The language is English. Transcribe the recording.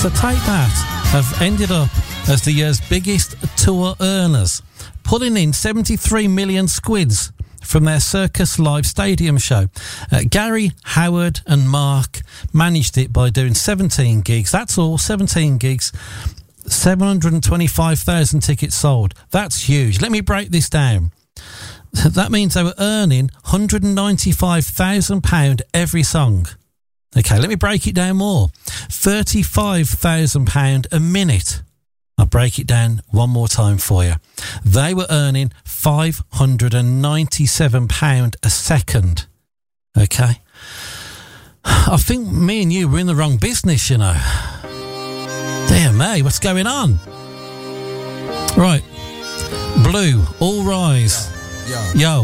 So Take That have ended up as the year's biggest tour earners, pulling in 73 million squids from their Circus Live Stadium show. Gary, Howard and Mark managed it by doing 17 gigs. That's all, 17 gigs. 725,000 tickets sold. That's huge. Let me break this down. That means they were earning £195,000 every song. Okay, let me break it down more. £35,000 a minute. I'll break it down one more time for you. They were earning £597 a second. Okay? I think me and you were in the wrong business, you know. Dear me, what's going on? Right. Blue, All Rise. Yo.